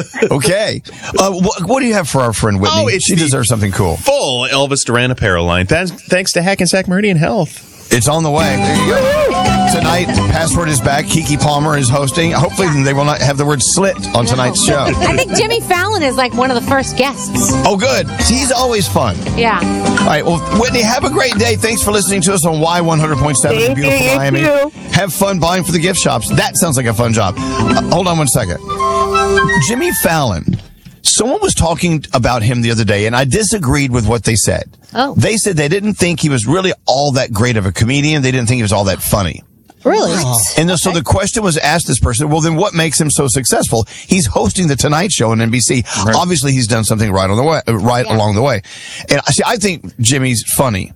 Okay. What do you have for our friend Whitney? Oh, she deserves something cool. Full Elvis Duran apparel line. Thanks to Hackensack Meridian Health. It's on the way. There you go. Tonight, Password is back. Kiki Palmer is hosting. Hopefully, they will not have the word slit on tonight's show. I think Jimmy Fallon is like one of the first guests. Oh, good. He's always fun. Yeah. All right. Well, Whitney, have a great day. Thanks for listening to us on Y100.7 in beautiful Miami. Have fun buying for the gift shops. That sounds like a fun job. Hold on one second. Jimmy Fallon. Someone was talking about him the other day, and I disagreed with what they said. Oh. They said they didn't think he was really all that great of a comedian. They didn't think he was all that funny. Really? And so the question was asked this person, well, then what makes him so successful? He's hosting the Tonight Show on NBC. Right. Obviously, he's done something right along the way. And I think Jimmy's funny,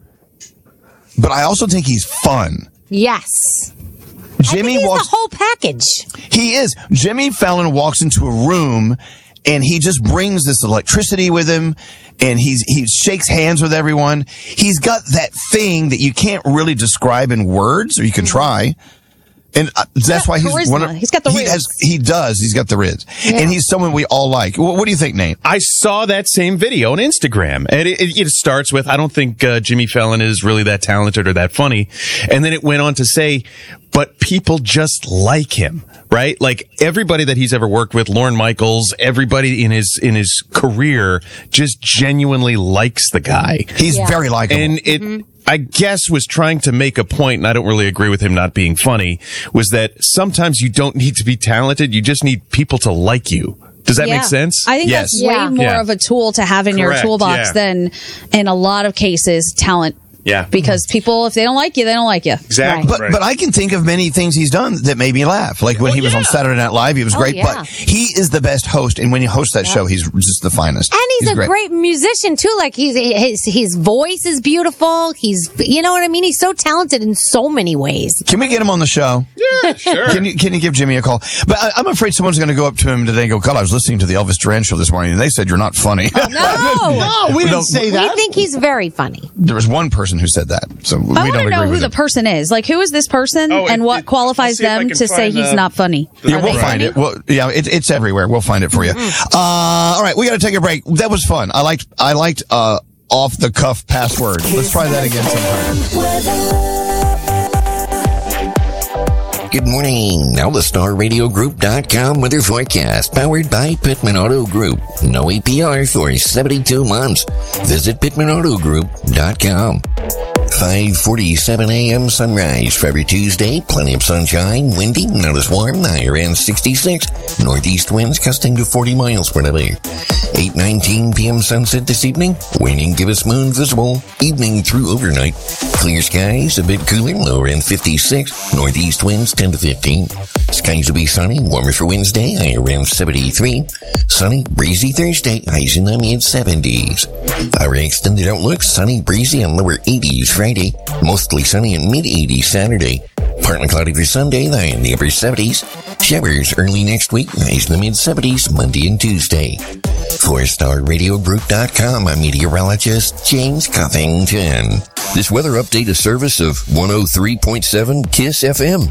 but I also think he's fun. Yes. Jimmy he's walks the whole package. He is. Jimmy Fallon walks into a room and he just brings this electricity with him, and he shakes hands with everyone. He's got that thing that you can't really describe in words, or you can try. And that's why he's one of, he's got the riz. He does. He's got the riz. Yeah. And he's someone we all like. What do you think, Nate? I saw that same video on Instagram. And it starts with, I don't think Jimmy Fallon is really that talented or that funny. And then it went on to say, but people just like him, right? Like everybody that he's ever worked with, Lorne Michaels, everybody in his career just genuinely likes the guy. He's very likable. And it, I guess, was trying to make a point, and I don't really agree with him not being funny, was that sometimes you don't need to be talented. You just need people to like you. Does that make sense? I think that's way more of a tool to have in your toolbox than, in a lot of cases, talent. Yeah. Because people, if they don't like you, they don't like you. Exactly. Right. But I can think of many things he's done that made me laugh. Like when he was on Saturday Night Live, he was great. Yeah. But he is the best host. And when he hosts that show, he's just the finest. And he's a great musician, too. Like his voice is beautiful. He's, you know what I mean? He's so talented in so many ways. Can we get him on the show? Yeah, sure. Can you give Jimmy a call? But I'm afraid someone's going to go up to him today and go, God, I was listening to the Elvis Duran show this morning, and they said you're not funny. No, we didn't say that. We think he's very funny. There was one person who said that. So I we want don't to agree know who with the him. person is. Like, who is this person and what qualifies them to say he's not funny? Yeah, we'll find it. Well, yeah, it's everywhere. We'll find it for you. All right, we got to take a break. That was fun. I liked off the cuff password. Let's try that again sometime. Good morning. Now the StarRadioGroup.com weather forecast, powered by Pittman Auto Group. No APR for 72 months. Visit PittmanAutoGroup.com. 5:47 a.m. sunrise for every Tuesday. Plenty of sunshine, windy, not as warm. Higher end 66. Northeast winds gusting to 40 miles per hour. 8:19 p.m. sunset this evening. Waning gibbous moon visible. Evening through overnight. Clear skies, a bit cooler. Lower end 56. Northeast winds 10 to 15. Skies will be sunny. Warmer for Wednesday. Higher end 73. Sunny, breezy Thursday. Highs in the mid 70s. Our extended outlook. Sunny, breezy, and lower 80s Friday. Mostly sunny and mid 80s Saturday. Partly cloudy for Sunday, high in the upper 70s. Showers early next week, highs in the mid 70s Monday and Tuesday. For StarRadioGroup.com, I'm meteorologist James Covington. This weather update is service of 103.7 KISS FM.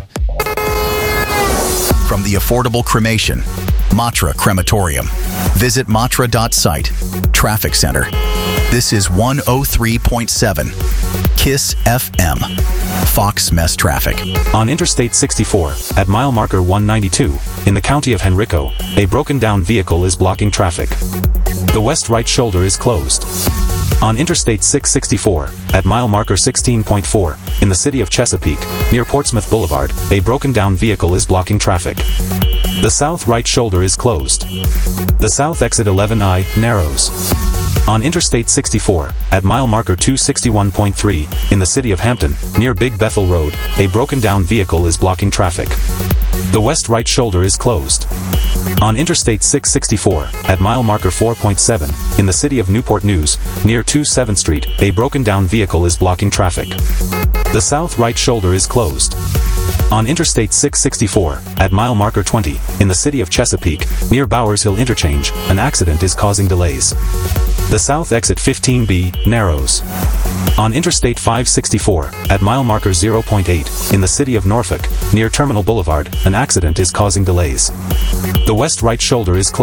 From the affordable cremation, Matra Crematorium. Visit matra.site. Traffic Center. This is 103.7 KISS FM. Fox Mess Traffic. On Interstate 64, at mile marker 192, in the county of Henrico, a broken down vehicle is blocking traffic. The west right shoulder is closed. On Interstate 664, at mile marker 16.4, in the city of Chesapeake, near Portsmouth Boulevard, a broken down vehicle is blocking traffic. The south right shoulder is closed. The south exit 11I narrows. On Interstate 64, at mile marker 261.3, in the city of Hampton, near Big Bethel Road, a broken down vehicle is blocking traffic. The west right shoulder is closed. On Interstate 664, at mile marker 4.7, in the city of Newport News, near 27th Street, a broken down vehicle is blocking traffic. The south right shoulder is closed. On Interstate 664, at mile marker 20, in the city of Chesapeake, near Bowers Hill Interchange, an accident is causing delays. The south exit 15B narrows. On Interstate 564, at mile marker 0.8, in the city of Norfolk, near Terminal Boulevard, an accident is causing delays. The west right shoulder is closed.